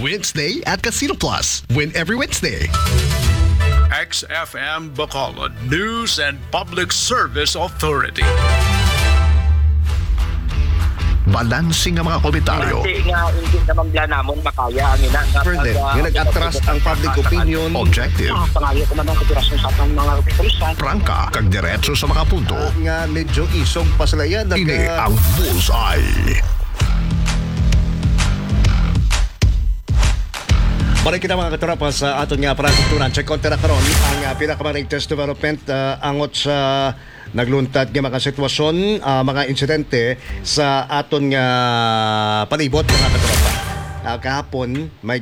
Wednesday at Casino Plus. Win every Wednesday. XFM Bacolod News and Public Service Authority. Balansing ang mga komentaryo. Hindi naman bla namon makaya ang ina. Further, yung nag-atras ang public opinion. Objective. Pangayo ko naman kapirasyon sa atang mga opisyal. Prangka, kag diretso sa mga punto. Nga medyo isong pasalayan. Ini ang Bullseye. Balik kita mga katropa sa aton nga paratukturan. Check konti na karon ang pinakamarigtest development angot sa nagluntad nga mga sitwasyon, mga insidente sa aton nga palibot mga katropa. Kahapon may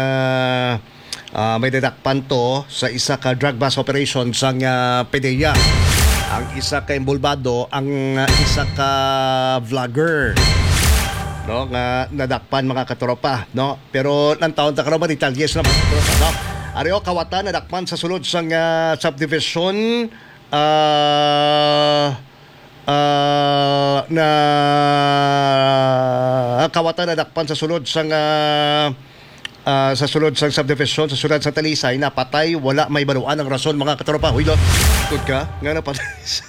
may didakpan to sa isa ka drug bust operation sa PDEA. Ang isa ka imbulbado, ang isa ka vlogger. No, nga nadakpan mga katropa, no? Pero nang taon ta karon detalye na mga katropa, no? Areo kawatan nadakpan sa sulod sang subdivision na kawatan nadakpan sa sulod sang subdivision sa sulod sa Talisay napatay, wala may baluan ang rason mga katropa. Huy lo, good ka nga napatay.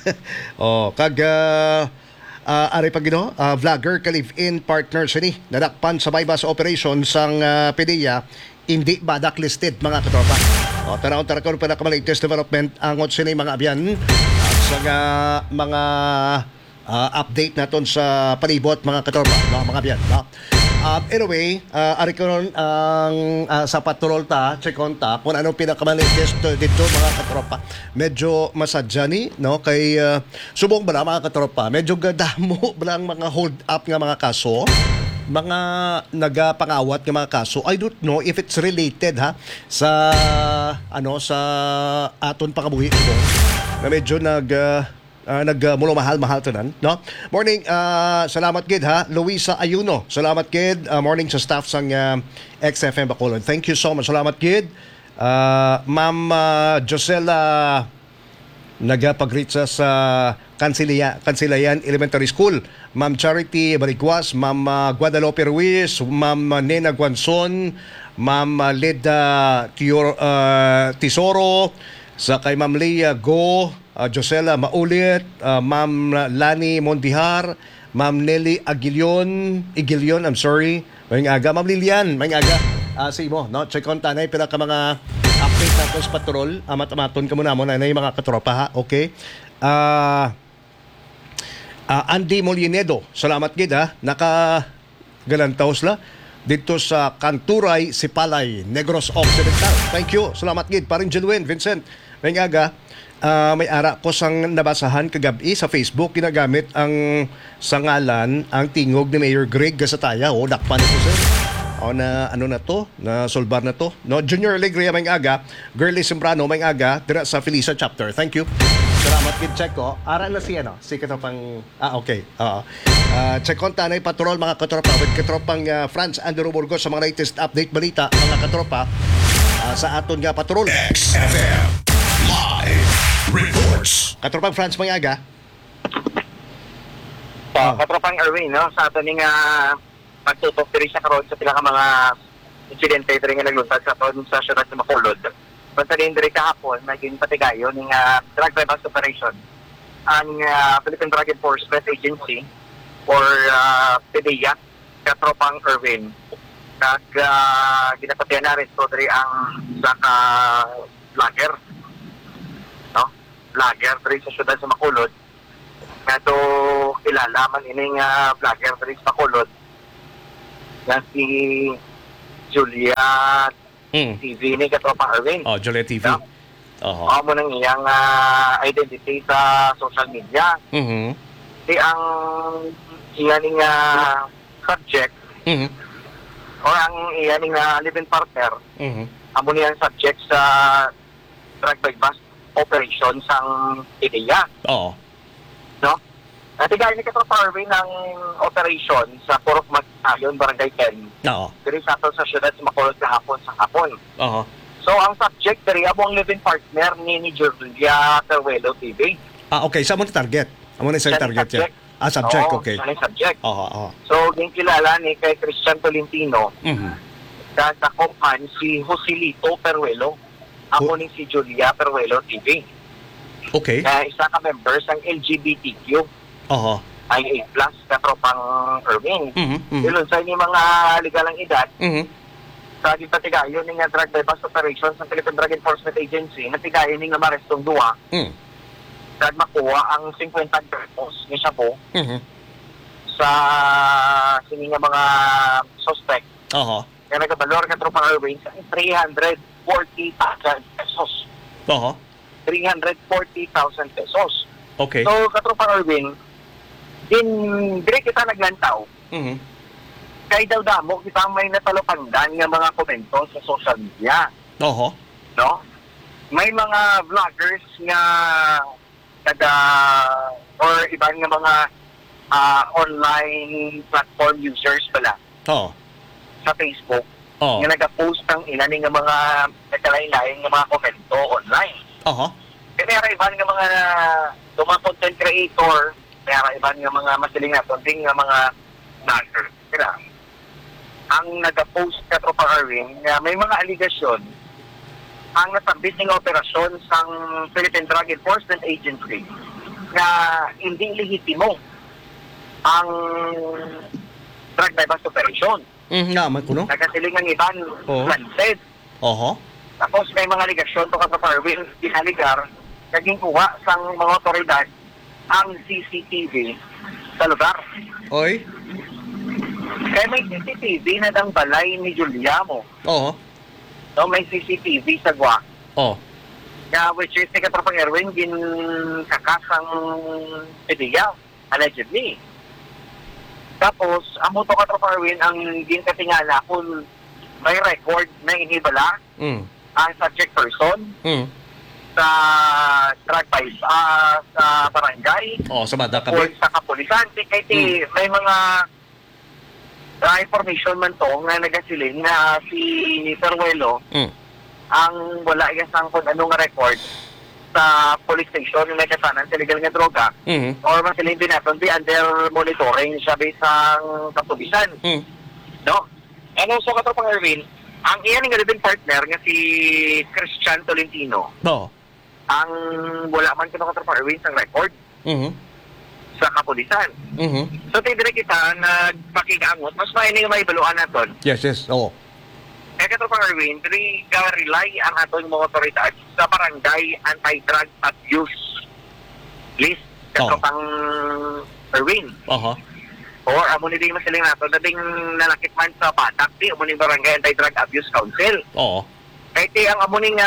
Ari Pagino, vlogger ka-live-in partner siya ni nadakpan sa bypass operation sang PDEA, hindi badak listed mga katropa. Tanaw tarakon pa na latest development angot siya ni mga abyan sa mga update naton sa palibot mga katropa, mga abyan. Anyway, ari ko ron ang sa patrol ta, check on ta kung anong pinakamalagest dito mga katropa. Medyo masadya ni, no? Kay subong ba mga katropa, medyo gadamo ba ang mga hold up nga mga kaso, mga nagapangawat nga mga kaso. I don't know if it's related sa sa aton pakabuhi mo na medyo nagmulo mahal tanan, no? Morning, salamat gid Luisa Ayuno. Salamat gid. Morning sa staff sang XFM Bacolod. Thank you so much. Salamat gid. Ma'am Josela nagapag-greet sa Kansilayan Elementary School. Ma'am Charity Bariguas, Ma'am Guadalupe Ruiz, Ma'am Nena Guanzon, Ma'am Leda Tisoro, sa kay Ma'am Leah Go, Josela Maulit, Ma'am Lani Mondihar, Ma'am Nelly Igilion, I'm sorry. May aga, Ma'am Lilian, may aga. Say mo, no? Check on tanay, pila ka mga update natin sa patrol. Matamaton ka muna na yung mga katropa, okay? Andy Molinedo, salamat gid naka-galantaos la dito sa Kanturay, Sipalay, Negros Occidental. Thank you, salamat gid. Paring Jelwin, Vincent, may aga. May ara ko sang nabasahan kagabi sa Facebook, ginagamit ang sangalan ang tingog ni Mayor Greg Gasataya. Dakpan ito sir. Na ano na to, na solbar na to. No, Junior Alegria may aga, Girly Sembrano may aga dira sa Felisa chapter. Thank you. Salamat gid check ko. Ara na si si katropang okay. Check on tanay patrol mga katropa with katropang Franz Andrew Burgos sa mga latest update balita mga katropa sa aton nga patrol. XFM Live Reports. Katropang Franz Mangaga. Katropang Erwin, no? Sa ato ning pagtutok diri sa karon sa pinaka mga insidente diri nga nagluntad sa aton sa syudad sa Bacolod. Basta din diri kahapon naging patigayo ning drug bypass operation ang Philippine Drug Enforcement Agency or PDEA, Katropang Erwin. Kag ginapatian na rin so diri ang sa vlogger. Vlogger diri sa syudad sa Bacolod nga to kilala man ining vlogger diri sa Bacolod nga si Julia TV ni Katropang Erwin. Julia TV. Mo nang iyang identity sa social media. Di ang iyaning subject or ang iyaning live-in partner amo niyang subject sa drug bypass operation sang PDEA. No? Natigay ni Katropang Erwin ng operation sa Purok Magsayon, Barangay 10. Diri sa ato sa syudad sa Bacolod kahapon sa hapon. So ang subject diri among living partner ni Julia Terwelo TV. Okay, sa mo target. Amo na sa target niya. Subject, okay. Subject. So, yung kilala ni kay Christian Tolentino Kadakopan si Joselito Peruelo. Ako ni si Julia Peruelo TV. Okay. Isa ka members ng LGBTQ. Oho. IA plus katropang Irving. Ilun sa inyong mga legalang edad, sa ating patigayon ng drug bypass operations ng Philippine Drug Enforcement Agency, natigayon ng marestong duwa, dahil makuha ang 50 gramos ni Shapo sa sininga mga suspect. Oho. Kaya nagkabalor katropang Irving sa 340,000 pesos. Oho. 340,000 pesos. Okay. So, katropang Irving, dire kita naglantaw, kay daw damo kita may natalopandan nga mga komento sa social media. Oho. No? May mga vloggers nga or ibang nga mga online platform users pala Oo. sa Facebook Oo. nga nag-post ng ilan nga mga nagkalain-lain nga mga komento online. Oho. Kaya ibang nga mga content creator, kaya ibang nga mga masiling natin, ding nga mga vlogger. Kaya, ang nag-post ka Tropa Irving, may mga aligasyon ang nasambit ng operasyon sa Philippine Drug Enforcement Agency na hindi lehitimo ang drug bypass operation. Naman ko, no? Nagkasiling ang iban, planted. Oho. Tapos may mga aligasyon to ka Tropa Irving, dinaligar, naging kuha sa mga otoridad ang CCTV sa lugar. Oy. Kaya may CCTV na dang balay ni Juliamo. Oo. No, may CCTV sa Gua. Oh. Kaya which is ni Katropang Erwin kakasang PDEA, allegedly. Tapos, ang moto Katropang Erwin ang ginkatingala kung may record na inibala ang subject person sa drug bypass sa barangay Sa Badak o kami. sa kapulisan. Kasi may mga information man to nga nagasilin na si Peruelo ang wala isang kung anong record sa police station na nagkasanan sa illegal nga droga or masilin din natin di under monitoring siya bisang kapulisan. No? And also Katropang Erwin, ang iyan nga living partner nga si Christian Tolentino Oo. ang wala man kino Katropang Erwin sa record sa kapulisan. So, tidire kita nagpakigangot, mas maining maibaluan naton. Yes. Oo. Kaya Katropang Erwin, diri rely ang aton mga otoridad sa barangay anti-drug abuse list. Katropang Erwin. Oho. Or amo ni din masiling nato dating nalakit man sa Batak, di amo ni barangay anti-drug abuse council. Oo. Kaya ti ang amo ning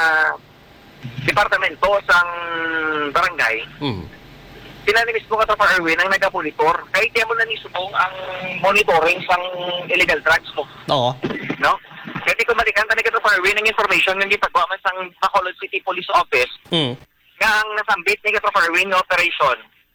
departamento sang barangay. Sila ni mismo Katropang Erwin ang nag-monitor. Kahit di mo na nisubong ang monitoring sang illegal drugs mo. Oo. No? Kaya di ko malikan na Katropang Erwin ang information ng ipagawa man sang Bacolod City Police Office nga ang nasambit ni Katropang Erwin ng operation.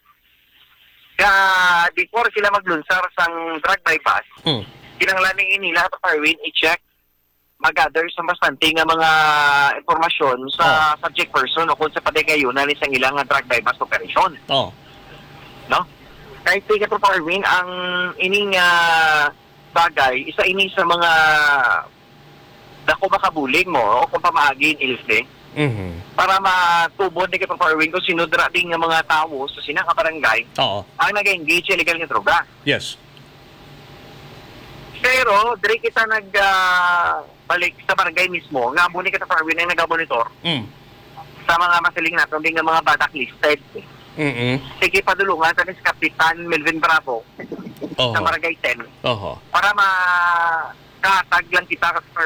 Kaya before sila maglunsar sang drug bypass, kinanglaning nila Katropang Erwin i-check mag-gather sa bastante nga mga informasyon sa subject person o kung sa patigayon na isang ilang drug bypass operation. Oo. No? Kahit di Katropang Erwin, ang ining bagay, isa ini sa mga dako makabuling mo o kung pamaagin ilse para matubod ni Katropang Erwin kung sinudra din nga mga tao sa sinang kabarangay Oo. ang nag-engage illegal nga droga. Yes. Pero, diri kita balik sa barangay mismo, nga muni kita Katropang Erwin ang nag-monitor sa mga masiling natin din nga mga Batak listed. Sige, padulungan sa ni Kapitan Melvin Bravo sa barangay 10 Oho. para makatag lang kita Katropang